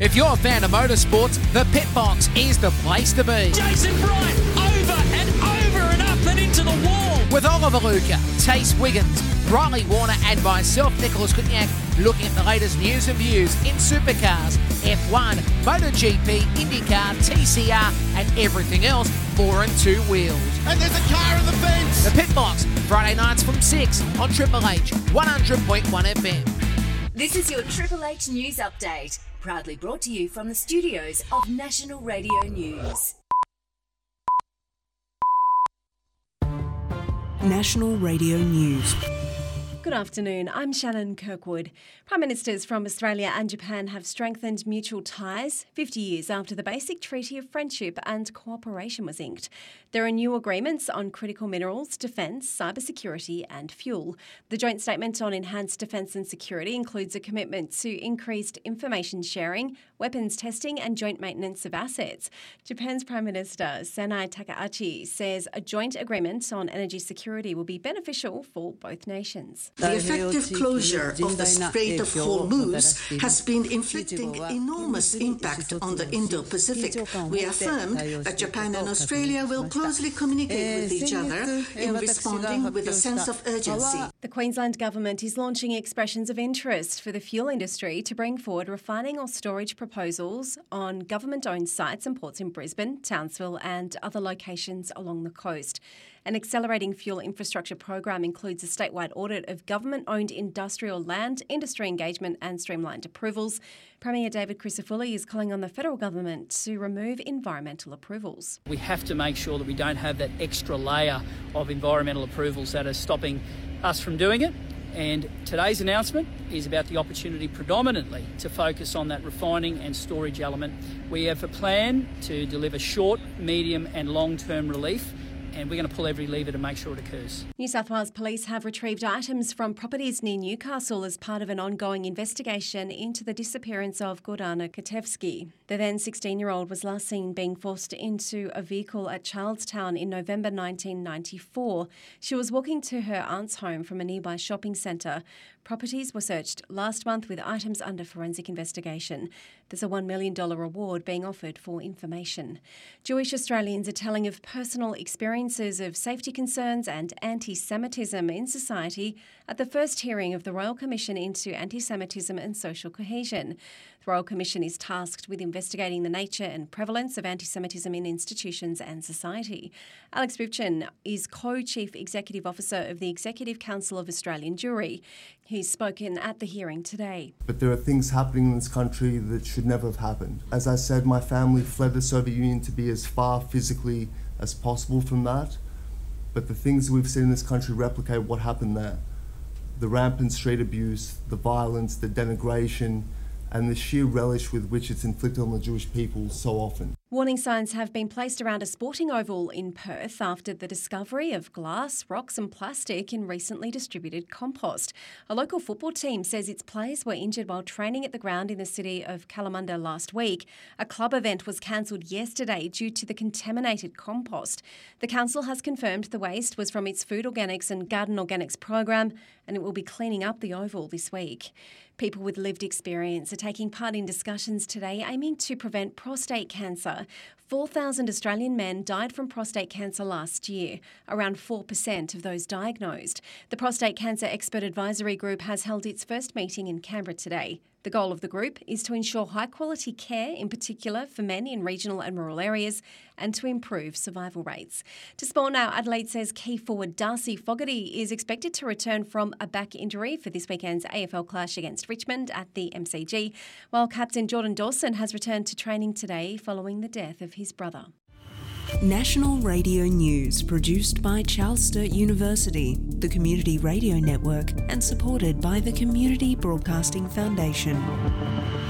If you're a fan of motorsports, the Pit Box is the place to be. Jason Bright, over and up and into the wall. With Oliver Luca, Tace Wiggins, Riley Warner and myself, Nicholas Kutniak, looking at the latest news and views in supercars, F1, MotoGP, IndyCar, TCR and everything else 4 and 2 wheels. And there's a car in the fence. The Pit Box, Friday nights from 6 on Triple H 100.1 FM. This is your Triple H News Update, proudly brought to you from the studios of National Radio News. National Radio News. Good afternoon, I'm Shannon Kirkwood. Prime Ministers from Australia and Japan have strengthened mutual ties 50 years after the Basic Treaty of Friendship and Cooperation was inked. There are new agreements on critical minerals, defence, cybersecurity and fuel. The joint statement on enhanced defence and security includes a commitment to increased information sharing, weapons testing and joint maintenance of assets. Japan's Prime Minister Sanai Takaichi says a joint agreement on energy security will be beneficial for both nations. The effective closure of the Strait of Hormuz has been inflicting enormous impact on the Indo-Pacific. We affirmed that Japan and Australia will closely communicate with each other in responding with a sense of urgency. The Queensland Government is launching expressions of interest for the fuel industry to bring forward refining or storage proposals on government-owned sites and ports in Brisbane, Townsville and other locations along the coast. An accelerating fuel infrastructure program includes a statewide audit of government-owned industrial land, industry engagement and streamlined approvals. Premier David Crisafulli is calling on the federal government to remove environmental approvals. We have to make sure that we don't have that extra layer of environmental approvals that are stopping us from doing it. And today's announcement is about the opportunity predominantly to focus on that refining and storage element. We have a plan to deliver short, medium and long-term relief, and we're going to pull every lever to make sure it occurs. New South Wales Police have retrieved items from properties near Newcastle as part of an ongoing investigation into the disappearance of Gordana Katevsky. The then 16-year-old was last seen being forced into a vehicle at Charlestown in November 1994. She was walking to her aunt's home from a nearby shopping centre. Properties were searched last month with items under forensic investigation. There's a $1 million reward being offered for information. Jewish Australians are telling of personal experiences of safety concerns and anti-Semitism in society at the first hearing of the Royal Commission into Anti-Semitism and Social Cohesion. The Royal Commission is tasked with investigating the nature and prevalence of anti-Semitism in institutions and society. Alex Bivchin is Co-Chief Executive Officer of the Executive Council of Australian Jewry. He's spoken at the hearing today. But there are things happening in this country that should never have happened. As I said, my family fled the Soviet Union to be as far physically as possible from that. But the things we've seen in this country replicate what happened there. The rampant street abuse, the violence, the denigration, and the sheer relish with which it's inflicted on the Jewish people so often. Warning signs have been placed around a sporting oval in Perth after the discovery of glass, rocks and plastic in recently distributed compost. A local football team says its players were injured while training at the ground in the city of Kalamunda last week. A club event was cancelled yesterday due to the contaminated compost. The council has confirmed the waste was from its Food Organics and Garden Organics program, and it will be cleaning up the oval this week. People with lived experience are taking part in discussions today aiming to prevent prostate cancer. 4,000 Australian men died from prostate cancer last year, around 4% of those diagnosed. The Prostate Cancer Expert Advisory Group has held its first meeting in Canberra today. The goal of the group is to ensure high-quality care, in particular for men in regional and rural areas, and to improve survival rates. To sport now, Adelaide says key forward Darcy Fogarty is expected to return from a back injury for this weekend's AFL clash against Richmond at the MCG, while captain Jordan Dawson has returned to training today following the death of his brother. National Radio News, produced by Charles Sturt University, the Community Radio Network, and supported by the Community Broadcasting Foundation.